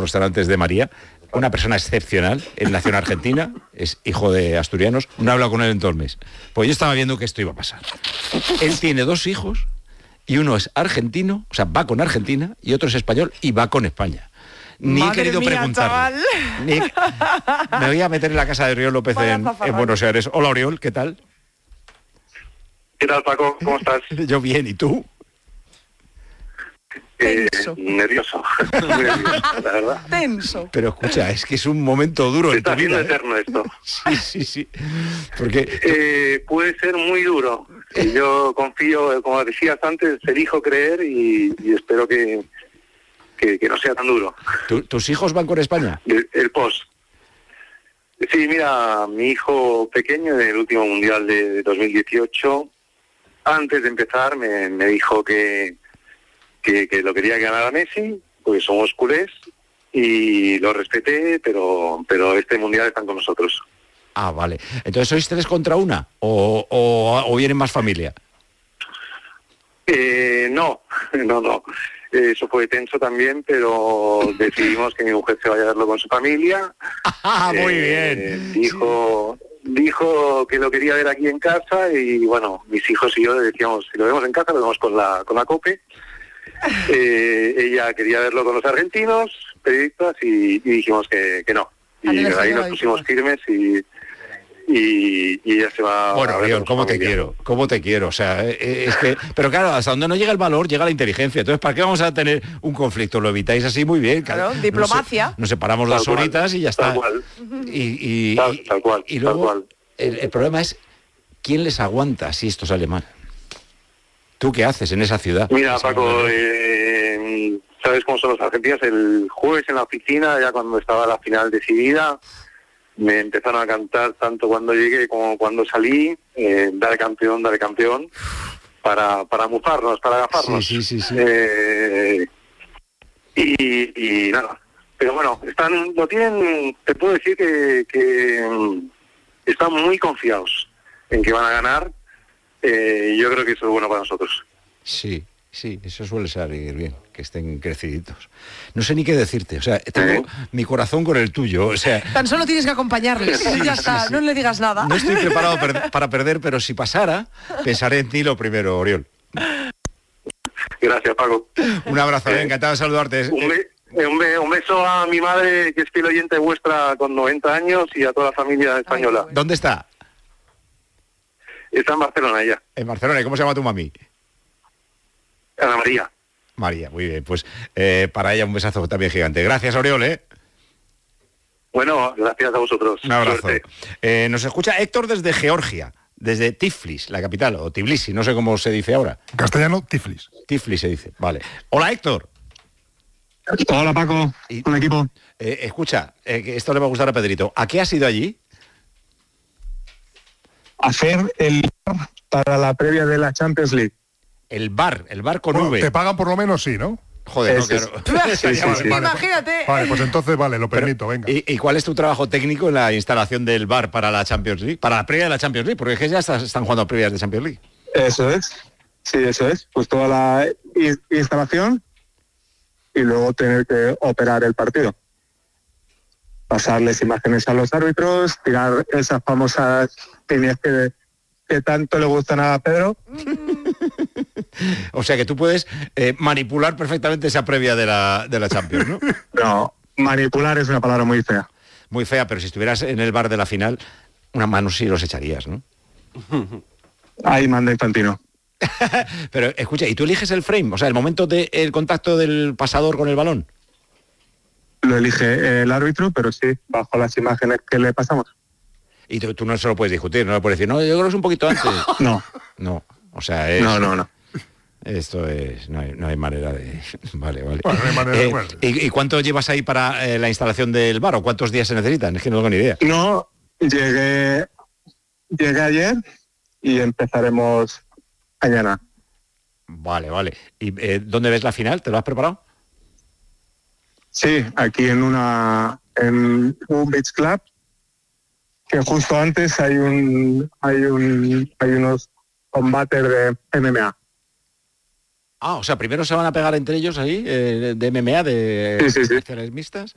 restaurantes de María, una persona excepcional. Él nació en Argentina, es hijo de asturianos, no he hablado con él en todo el mes. Pues yo estaba viendo que esto iba a pasar. Él tiene 2 hijos y uno es argentino, o sea, va con Argentina, y otro es español y va con España. Ni Madre he querido mía, preguntarle. Me voy a meter en la casa de Oriol López en Buenos Aires. Hola, Oriol, ¿qué tal? ¿Qué tal, Paco? ¿Cómo estás? Yo bien, ¿y tú? Nervioso. Muy nervioso, la verdad. Tenso. Pero escucha, es que es un momento duro en tu vida. Está haciendo eterno esto. Sí. Porque puede ser muy duro. Yo confío, como decías antes, elijo creer y espero que no sea tan duro. ¿Tus hijos van con España? El post. Sí, mira, mi hijo pequeño en el último Mundial de 2018, antes de empezar me dijo que lo quería que ganara Messi, porque somos culés, y lo respeté, pero este Mundial están con nosotros. Ah, vale. Entonces, ¿sois 3 contra 1? ¿O vienen más familia? No. Eso fue tenso también, pero decidimos que mi mujer se vaya a verlo con su familia. Ah, muy bien. Dijo que lo quería ver aquí en casa y bueno, mis hijos y yo le decíamos, si lo vemos en casa, lo vemos con la COPE. Ella quería verlo con los argentinos, periodistas, y dijimos que no. Y ahí nos pusimos firmes y ella se va. Bueno, Oriol, ¿cómo te quiero? O sea, es que... Pero claro, hasta donde no llega el valor, llega la inteligencia. Entonces, ¿para qué vamos a tener un conflicto? Lo evitáis así muy bien. Claro, diplomacia. Nos separamos las horitas y ya está. Tal cual. Tal cual. Y luego, el problema es, ¿quién les aguanta si esto sale mal? ¿Tú qué haces en esa ciudad? Mira, Paco, sabes cómo son los argentinos. El jueves en la oficina, ya cuando estaba la final decidida, me empezaron a cantar tanto cuando llegué como cuando salí, dale campeón, para mufarnos, para agafarnos. Sí. Y nada. Pero bueno, te puedo decir que están muy confiados en que van a ganar. Yo creo que eso es bueno para nosotros. Sí, eso suele salir bien, que estén creciditos. No sé ni qué decirte, o sea, tengo mi corazón con el tuyo, o sea... Tan solo tienes que acompañarles, ya está, no le digas nada. No estoy preparado para perder, pero si pasara, pensaré en ti lo primero, Oriol. Gracias, Paco. Un abrazo, encantado de saludarte. Un beso a mi madre, que es fiel oyente vuestra con 90 años, y a toda la familia española. Ay, ¿Dónde está? Está en Barcelona ella. En Barcelona. ¿Y cómo se llama tu mami? Ana María. María, muy bien. Pues para ella un besazo también gigante. Gracias, Oriol, Bueno, gracias a vosotros. Un abrazo. Nos escucha Héctor desde Georgia, desde Tiflis, la capital, o Tbilisi, no sé cómo se dice ahora. En castellano, Tiflis. Tiflis se dice, vale. Hola, Héctor. Hola, Paco, un equipo. Escucha, que esto le va a gustar a Pedrito. ¿A qué has ido allí? Hacer el bar para la previa de la Champions League. El bar con V. Te pagan por lo menos, sí, ¿no? Joder, no, claro. Sí. Imagínate. Vale, pues entonces vale, lo permito, venga. ¿Y cuál es tu trabajo técnico en la instalación del bar para la Champions League? Para la previa de la Champions League, porque es que ya están jugando previas de Champions League. Eso es. Sí, eso es. Pues toda la instalación y luego tener que operar el partido. Pasarles imágenes a los árbitros, tirar esas famosas líneas que tanto le gustan a Pedro. O sea que tú puedes manipular perfectamente esa previa de la Champions, ¿no? No, manipular es una palabra muy fea. Muy fea, pero si estuvieras en el bar de la final, una mano sí los echarías, ¿no? Ahí manda Infantino. Pero escucha, ¿y tú eliges el frame? O sea, el momento del contacto del pasador con el balón. Lo elige el árbitro, pero sí, bajo las imágenes que le pasamos. Y tú no se lo puedes discutir, no le puedes decir, no, yo creo que es un poquito antes. No, o sea, es... No. Esto es... No hay manera de... Vale. Bueno, no hay manera, bueno. ¿Y cuánto llevas ahí para la instalación del bar o cuántos días se necesitan? Es que no tengo ni idea. No, llegué ayer y empezaremos mañana. Vale. ¿Y dónde ves la final? ¿Te lo has preparado? Sí, aquí en un beach club, que justo antes hay unos combates de MMA. Ah, o sea, primero se van a pegar entre ellos ahí, de MMA, de Sí. artes mixtas.